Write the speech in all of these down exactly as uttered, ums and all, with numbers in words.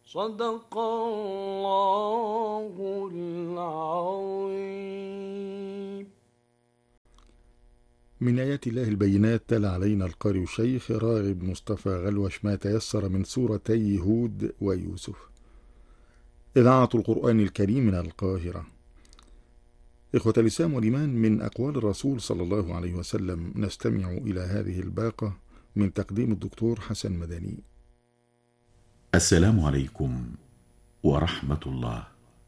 صدق الله العظيم. من آيات الله البينات تلا علينا القارئ الشيخ راغب مصطفى غلوش ما تيسر من سورتي هود ويوسف. إذاعة القرآن الكريم من القاهرة. إخوة الإسلام والإيمان، من أقوال الرسول صلى الله عليه وسلم نستمع إلى هذه الباقة من تقديم الدكتور حسن مدني. السلام عليكم ورحمة الله.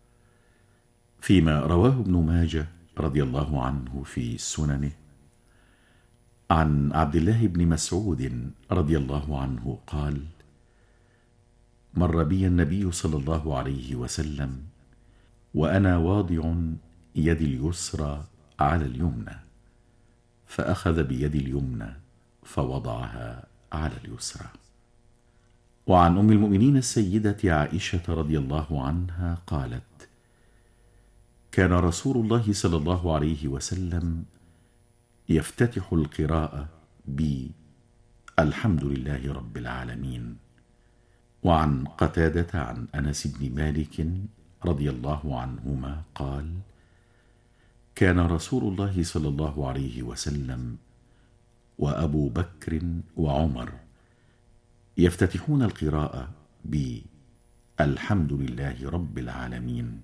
فيما رواه ابن ماجه رضي الله عنه في سننه عن عبد الله بن مسعود رضي الله عنه قال: مر بي النبي صلى الله عليه وسلم وأنا واضع يدي اليسرى على اليمنى، فأخذ بيدي اليمنى فوضعها على اليسرى. وعن أم المؤمنين السيدة عائشة رضي الله عنها قالت: كان رسول الله صلى الله عليه وسلم يفتتح القراءة بالحمد لله رب العالمين. وعن قتادة عن أنس بن مالك رضي الله عنهما قال: كان رسول الله صلى الله عليه وسلم وأبو بكر وعمر يفتتحون القراءة بالحمد لله رب العالمين.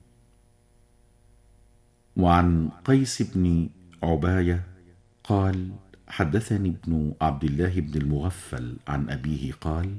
وعن قيس بن عباية قال: حدثني ابن عبد الله بن المغفل عن أبيه قال: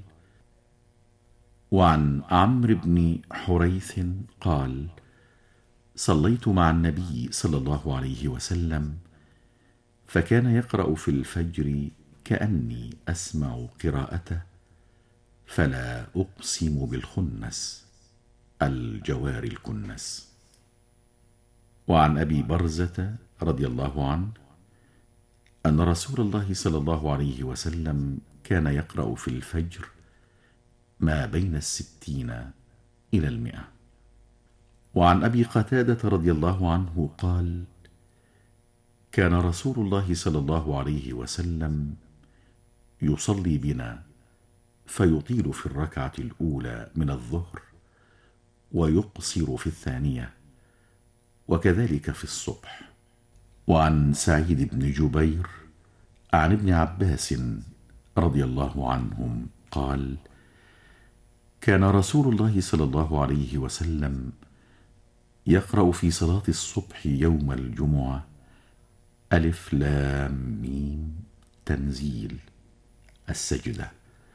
وعن عمرو بن حريث قال: صليت مع النبي صلى الله عليه وسلم فكان يقرأ في الفجر كأني أسمع قراءته: فلا أقسم بالخنس الجوار الكنس. وعن أبي برزة رضي الله عنه أن رسول الله صلى الله عليه وسلم كان يقرأ في الفجر ما بين الستين إلى المئة. وعن أبي قتادة رضي الله عنه قال: كان رسول الله صلى الله عليه وسلم يصلي بنا فيطيل في الركعة الأولى من الظهر ويقصر في الثانية، وكذلك في الصبح. وعن سعيد بن جبير عن ابن عباس رضي الله عنهم قال: كان رسول الله صلى الله عليه وسلم يقرأ في صلاة الصبح يوم الجمعة: ألف لام ميم تنزيل، السجدة،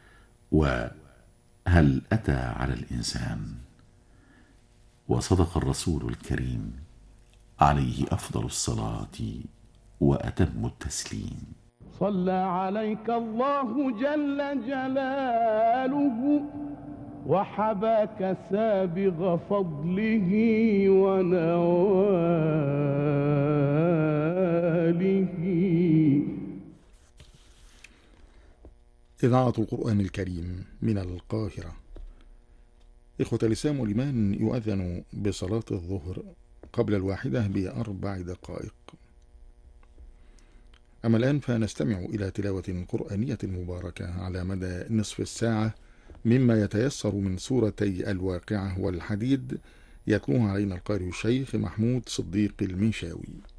وهل أتى على الإنسان. وصدق الرسول الكريم عليه أفضل الصلاة وأتم التسليم. صلى عليك الله جل جلاله وحباك سابغ فضله ونواله. إذاعة القرآن الكريم من القاهرة. إخوة الإسلام والإيمان، يؤذن بصلاة الظهر قبل الواحدة بأربع دقائق. أما الآن فنستمع إلى تلاوة قرآنية مباركة على مدى نصف الساعة مما يتيسر من سورتي الواقعة والحديد، يتلوها علينا القارئ الشيخ محمود صديق المنشاوي.